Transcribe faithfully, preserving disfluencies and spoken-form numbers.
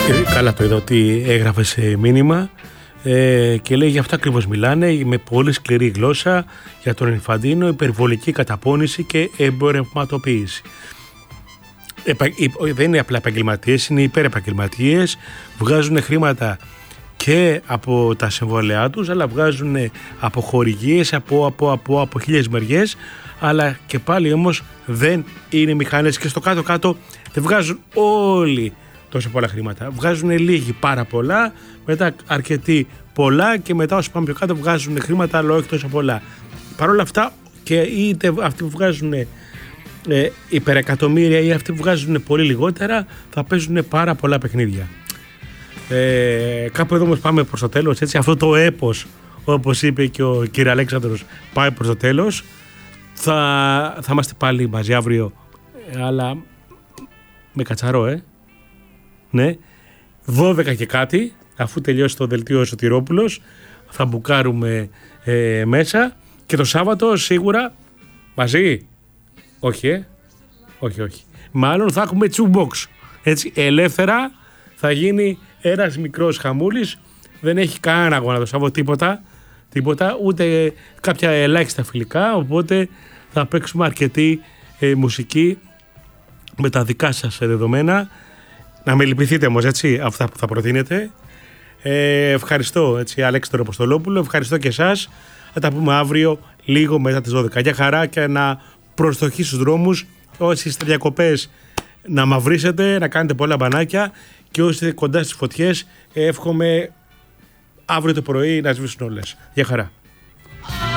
Ε, καλά το είδα ότι έγραφε σε μήνυμα ε, και λέει για αυτά ακριβώς μιλάνε, με πολύ σκληρή γλώσσα για τον Ινφαντίνο, υπερβολική καταπώνηση και εμπορευματοποίηση. Επα, δεν είναι απλά επαγγελματίες, είναι υπερεπαγγελματίες, βγάζουν χρήματα και από τα συμβόλαιά τους, αλλά βγάζουν από χορηγίες, από, από, από, από χίλιες μεριές, αλλά και πάλι όμως δεν είναι μηχανές και στο κάτω-κάτω δεν βγάζουν όλοι τόσο πολλά χρήματα. Βγάζουν λίγοι πάρα πολλά, μετά αρκετοί πολλά και μετά όσο πάμε πιο κάτω βγάζουν χρήματα αλλά όχι τόσο πολλά. Παρ' όλα αυτά και είτε αυτοί που βγάζουν ε, υπερεκατομμύρια ή αυτοί που βγάζουν πολύ λιγότερα θα παίζουν πάρα πολλά παιχνίδια. Ε, κάπου εδώ όμως πάμε προς το τέλος, έτσι, αυτό το έπος, όπως είπε και ο κύριος Αλέξανδρος, πάει προς το τέλος. Θα, θα είμαστε πάλι μαζί αύριο, αλλά με κατσαρό, ε. Ναι, δώδεκα και κάτι, αφού τελειώσει το δελτίο ο Σωτηρόπουλος, θα μπουκάρουμε ε, μέσα και το Σάββατο σίγουρα μαζί. Όχι, ε. Όχι, όχι. Μάλλον θα έχουμε τσουμπόξ. Έτσι, ελεύθερα θα γίνει ένας μικρός χαμούλης. Δεν έχει κανένα αγώνα το Σάββατο, τίποτα. Τίποτα, ούτε κάποια ελάχιστα φιλικά. Οπότε θα παίξουμε αρκετή ε, μουσική με τα δικά σας δεδομένα. Να με λυπηθείτε όμως, έτσι, αυτά που θα προτείνετε. Ε, ευχαριστώ, έτσι, Αλέξη Αποστολόπουλο. Ευχαριστώ και εσάς. Θα τα πούμε αύριο λίγο μετά τις δώδεκα. Για χαρά και να προστοχεί στους δρόμους. Όσοι είστε διακοπές να μαυρίσετε, να κάνετε πολλά μπανάκια και όσοι είστε κοντά στις φωτιές, εύχομαι αύριο το πρωί να σβήσουν όλες. Για χαρά.